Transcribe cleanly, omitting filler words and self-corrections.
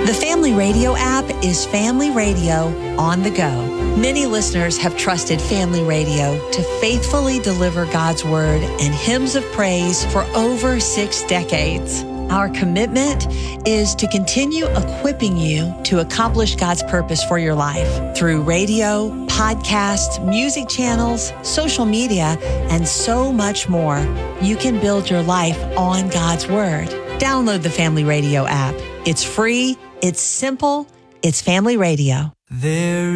The Family Radio app is Family Radio on the go. Many listeners have trusted Family Radio to faithfully deliver God's Word and hymns of praise for over 6 decades. Our commitment is to continue equipping you to accomplish God's purpose for your life through radio, podcasts, music channels, social media, and so much more. You can build your life on God's Word. Download the Family Radio app. It's free, it's simple, it's Family Radio. There